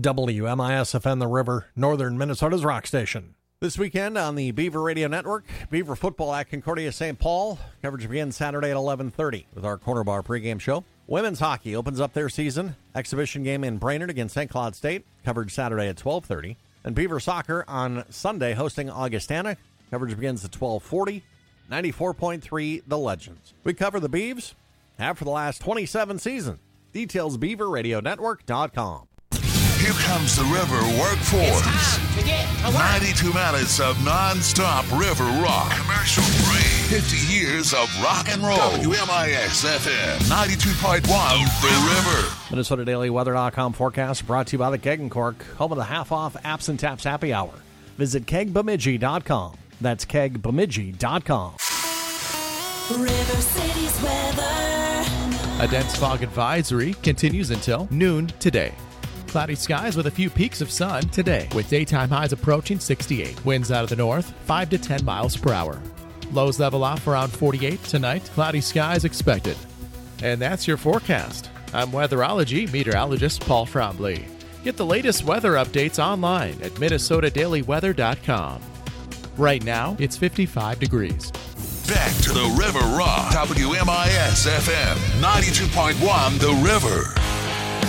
WMIS-FM The River, northern Minnesota's rock station. This weekend on the Beaver Radio Network, Beaver football at Concordia St. Paul. Coverage begins Saturday at 11:30 with our Corner Bar pregame show. Women's hockey opens up their season. Exhibition game in Brainerd against St. Cloud State. Coverage Saturday at 12:30. And Beaver soccer on Sunday hosting Augustana. Coverage begins at 12:40. 94.3 The Legends. We cover the Beavs, have for the last 27 seasons. Details BeaverRadioNetwork.com. Here comes the River Workforce. It's time to get to work. 92 minutes of non-stop river rock. Commercial free. 50 years of rock and roll. WMIS-FM 92.1 The River. MinnesotaDailyWeather.com forecast brought to you by the Keg & Cork, home of the half-off Apps and Taps Happy Hour. Visit KegBemidji.com. That's KegBemidji.com. River City's weather. A dense fog advisory continues until noon today. Cloudy skies with a few peaks of sun today, with daytime highs approaching 68. Winds out of the north, 5 to 10 miles per hour. Lows level off around 48 tonight. Cloudy skies expected. And that's your forecast. I'm weatherology meteorologist Paul Frombley. Get the latest weather updates online at MinnesotaDailyWeather.com. Right now, it's 55 degrees. Back to the River Rock. WMIS-FM 92.1 The River.